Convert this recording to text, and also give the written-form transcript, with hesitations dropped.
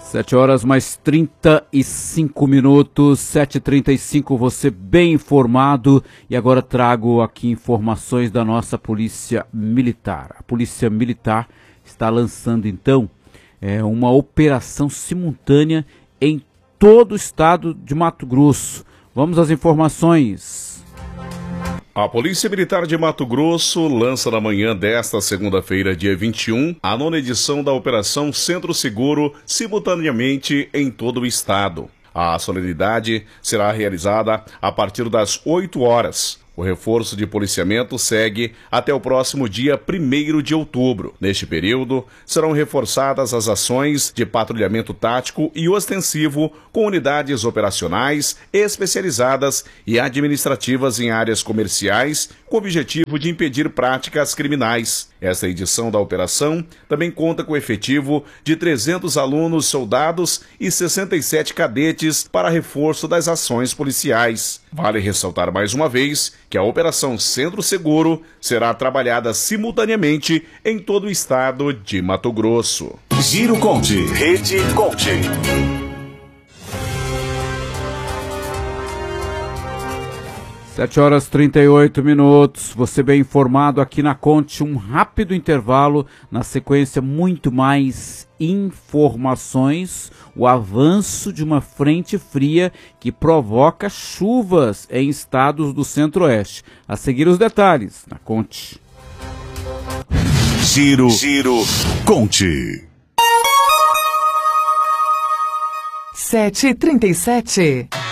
7 horas mais 35 minutos, 7h35, você bem informado. E agora trago aqui informações da nossa Polícia Militar. A Polícia Militar está lançando então uma operação simultânea em todo o estado de Mato Grosso. Vamos às informações. A Polícia Militar de Mato Grosso lança na manhã desta segunda-feira, dia 21, a 9ª edição da Operação Centro Seguro, simultaneamente em todo o estado. A solenidade será realizada a partir das 8 horas. O reforço de policiamento segue até o próximo dia 1º de outubro. Neste período, serão reforçadas as ações de patrulhamento tático e ostensivo com unidades operacionais, especializadas e administrativas em áreas comerciais, com o objetivo de impedir práticas criminais. Esta edição da operação também conta com o efetivo de 300 alunos soldados e 67 cadetes para reforço das ações policiais. Vale ressaltar mais uma vez que a Operação Centro Seguro será trabalhada simultaneamente em todo o estado de Mato Grosso. Giro Conte, Rede Conte. 7h38, você bem informado aqui na Conte, um rápido intervalo, na sequência muito mais informações, o avanço de uma frente fria que provoca chuvas em estados do Centro-Oeste. A seguir os detalhes na Conte. Giro Conte. 7h37.